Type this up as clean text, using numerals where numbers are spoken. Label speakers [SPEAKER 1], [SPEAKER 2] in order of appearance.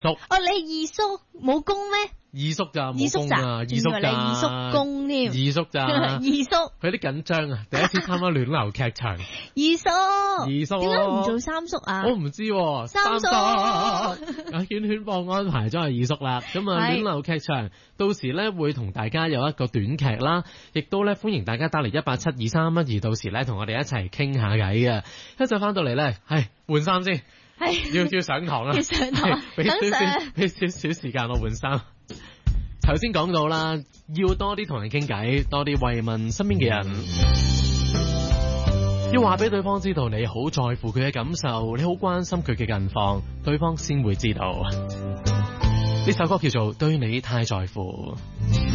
[SPEAKER 1] 叔，
[SPEAKER 2] 你二叔冇公咩？
[SPEAKER 1] 二叔咋，
[SPEAKER 2] 二
[SPEAKER 1] 冇公啊，二叔咋，
[SPEAKER 2] 二叔公添，
[SPEAKER 1] 二叔咋，
[SPEAKER 2] 二叔，
[SPEAKER 1] 佢有啲緊張啊！第一次參加戀流劇場，
[SPEAKER 2] 二叔，點解唔做三叔啊？
[SPEAKER 1] 我唔知喎，
[SPEAKER 2] 三叔
[SPEAKER 1] 阿圈圈幫安排咗係二叔啦。咁啊，戀流劇場到時咧會同大家有一個短劇啦，亦都咧歡迎大家打嚟1872312，到時咧同我哋一齊傾下偈嘅。一陣翻到嚟咧，換衫先。要上堂啦，
[SPEAKER 2] 要上堂，
[SPEAKER 1] 俾少少時間我換衫。頭先講到啦，要多啲同人傾偈，多啲慰問身邊嘅人，要話俾對方知道你好在乎佢嘅感受，你好關心佢嘅近況，對方先會知道。呢首歌叫做《對你太在乎》。